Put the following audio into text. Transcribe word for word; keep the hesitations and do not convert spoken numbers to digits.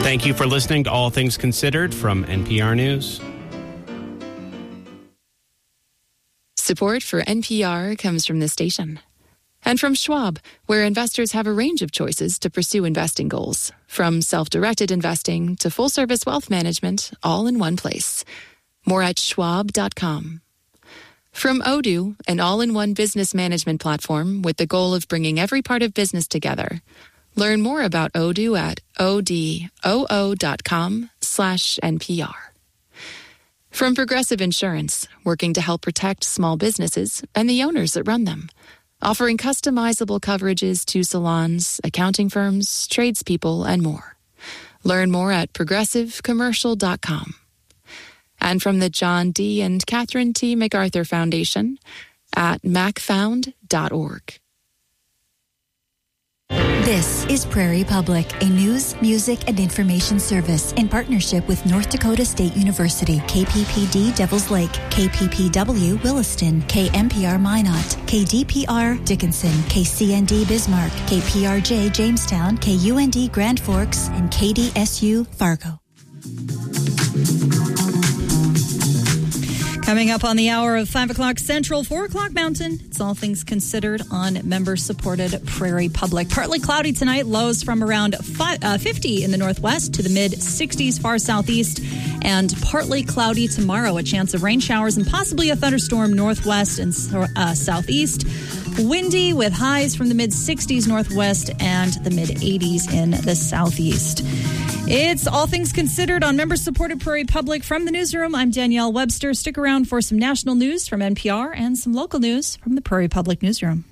Thank you for listening to All Things Considered from N P R News. Support for N P R comes from this station. And from Schwab, where investors have a range of choices to pursue investing goals, from self-directed investing to full-service wealth management, all in one place. More at schwab dot com. From Odoo, an all-in-one business management platform with the goal of bringing every part of business together. Learn more about Odoo at odoo dot com slash N P R. From Progressive Insurance, working to help protect small businesses and the owners that run them. Offering customizable coverages to salons, accounting firms, tradespeople, and more. Learn more at progressive commercial dot com. And from the John D. and Catherine T. MacArthur Foundation at mac found dot org. This is Prairie Public, a news, music, and information service in partnership with North Dakota State University, K P P D Devils Lake, K P P W Williston, K M P R Minot, K D P R Dickinson, K C N D Bismarck, K P R J Jamestown, K U N D Grand Forks, and K D S U Fargo. Coming up on the hour of five o'clock Central, four o'clock Mountain, it's All Things Considered on member-supported Prairie Public. Partly cloudy tonight, lows from around five, uh, fifty in the northwest to the mid-sixties far southeast, and partly cloudy tomorrow, a chance of rain showers and possibly a thunderstorm northwest and uh, southeast. Windy with highs from the mid-sixties northwest and the mid-eighties in the southeast. It's All Things Considered on member-supported Prairie Public. From the newsroom, I'm Danielle Webster. Stick around for some national news from N P R and some local news from the Prairie Public Newsroom.